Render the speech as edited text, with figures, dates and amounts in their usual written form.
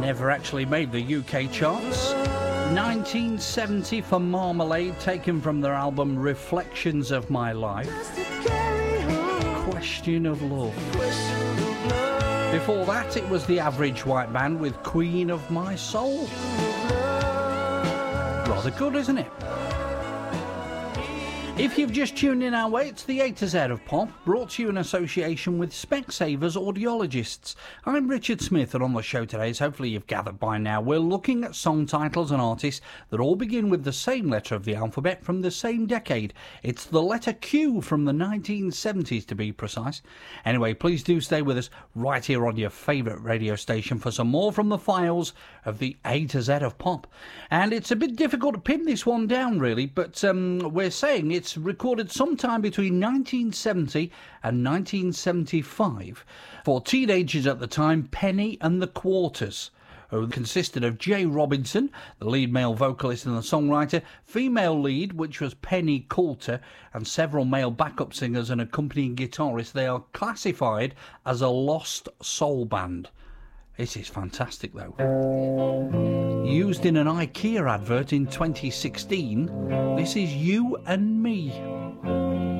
Never actually made the UK charts. 1970 for Marmalade, taken from their album Reflections of My Life. Question of Love. Before that, it was the Average White Band with Queen of My Soul. Rather good, isn't it? If you've just tuned in our way, it's the A to Z of Pop, brought to you in association with Specsavers Audiologists. I'm Richard Smith, and on the show today, as hopefully you've gathered by now, we're looking at song titles and artists that all begin with the same letter of the alphabet from the same decade. It's the letter Q from the 1970s, to be precise. Anyway, please do stay with us right here on your favourite radio station for some more from the files of the A to Z of Pop. And it's a bit difficult to pin this one down, really, but we're saying it's recorded sometime between 1970 and 1975 for teenagers at the time, Penny and the Quarters, who consisted of Jay Robinson, the lead male vocalist and the songwriter, female lead, which was Penny Coulter, and several male backup singers and accompanying guitarists. They are classified as a lost soul band. This is fantastic, though. Used in an IKEA advert in 2016, this is You and Me.